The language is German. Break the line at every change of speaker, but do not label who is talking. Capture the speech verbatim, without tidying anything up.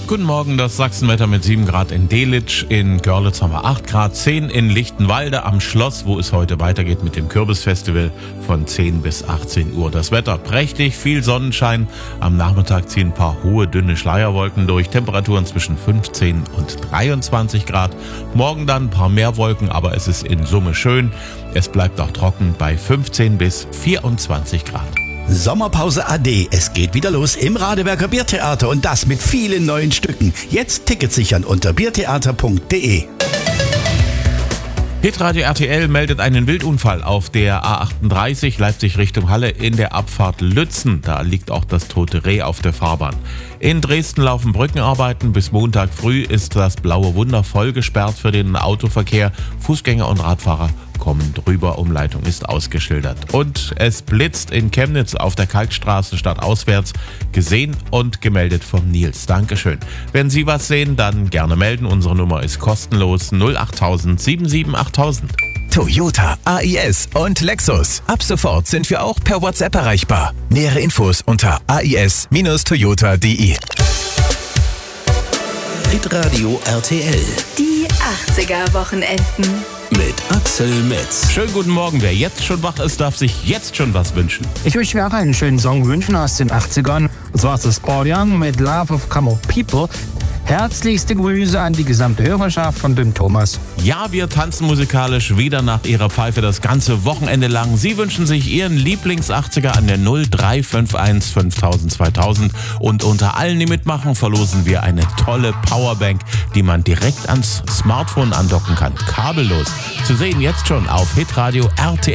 Guten Morgen, das Sachsenwetter mit sieben Grad in Delitzsch, in Görlitz haben wir acht Grad, zehn in Lichtenwalde am Schloss, wo es heute weitergeht mit dem Kürbisfestival von zehn bis achtzehn Uhr. Das Wetter prächtig, viel Sonnenschein, am Nachmittag ziehen ein paar hohe, dünne Schleierwolken durch, Temperaturen zwischen fünfzehn und dreiundzwanzig Grad. Morgen dann ein paar mehr Wolken, aber es ist in Summe schön. Es bleibt auch trocken bei fünfzehn bis vierundzwanzig Grad.
Sommerpause A D. Es geht wieder los im Radeberger Biertheater und das mit vielen neuen Stücken. Jetzt Tickets sichern unter biertheater punkt de.
Hitradio R T L meldet einen Wildunfall auf der A achtunddreißig Leipzig Richtung Halle in der Abfahrt Lützen. Da liegt auch das tote Reh auf der Fahrbahn. In Dresden laufen Brückenarbeiten. Bis Montag früh ist das Blaue Wunder voll gesperrt für den Autoverkehr. Fußgänger und Radfahrer kommen drüber, Umleitung ist ausgeschildert. Und es blitzt in Chemnitz auf der Kalkstraße stadtauswärts, gesehen und gemeldet vom Nils. Dankeschön. Wenn Sie was sehen, dann gerne melden. Unsere Nummer ist kostenlos null acht tausend sieben sieben achttausend.
Toyota, A I S und Lexus. Ab sofort sind wir auch per WhatsApp erreichbar. Nähere Infos unter a i s Toyota punkt de.
Hitradio R T L.
Die achtziger-Wochenenden.
Mit Axel Metz.
Schönen guten Morgen. Wer jetzt schon wach ist, darf sich jetzt schon was wünschen.
Ich möchte mir auch einen schönen Song wünschen aus den achtzigern. Und zwar ist das Paul Young mit Love of Common People. Herzlichste Grüße an die gesamte Hörerschaft von dem Thomas.
Ja, wir tanzen musikalisch wieder nach ihrer Pfeife das ganze Wochenende lang. Sie wünschen sich ihren Lieblings-achtziger an der null drei fünf eins fünftausend zweitausend. Und unter allen, die mitmachen, verlosen wir eine tolle Powerbank, die man direkt ans Smartphone andocken kann. Kabellos. Zu sehen jetzt schon auf hitradio R T L.